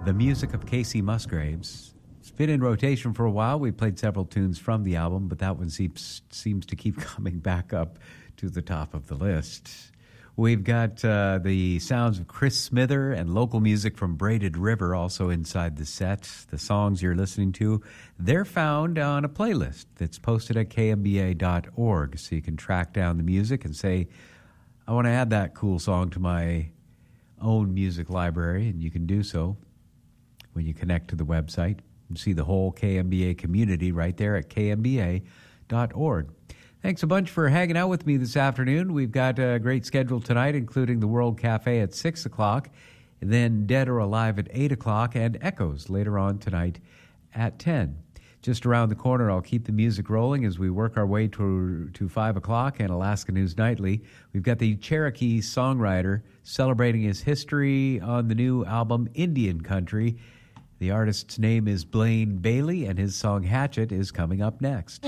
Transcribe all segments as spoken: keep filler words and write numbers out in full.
the music of Casey Musgraves. It's been in rotation for a while. We played several tunes from the album, but that one seems, seems to keep coming back up to the top of the list. We've got uh, the sounds of Chris Smither and local music from Braided River also inside the set. The songs you're listening to, they're found on a playlist that's posted at k m b a dot org, so you can track down the music and say, I want to add that cool song to my own music library, and you can do so when you connect to the website. You see the whole K M B A community right there at k m b a dot org. Thanks a bunch for hanging out with me this afternoon. We've got a great schedule tonight, including the World Cafe at six o'clock, and then Dead or Alive at eight o'clock, and Echoes later on tonight at ten. Just around the corner, I'll keep the music rolling as we work our way to, to five o'clock and Alaska News Nightly. We've got the Cherokee songwriter celebrating his history on the new album Indian Country. The artist's name is Blaine Bailey, and his song Hatchet is coming up next.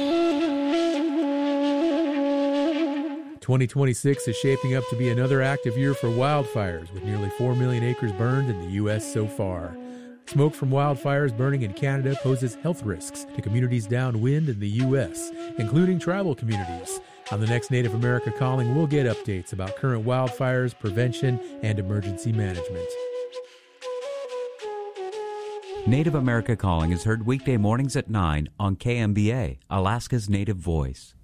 twenty twenty-six is shaping up to be another active year for wildfires, with nearly four million acres burned in the U S so far. Smoke from wildfires burning in Canada poses health risks to communities downwind in the U S, including tribal communities. On the next Native America Calling, we'll get updates about current wildfires, prevention, and emergency management. Native America Calling is heard weekday mornings at nine on K M B A, Alaska's Native Voice.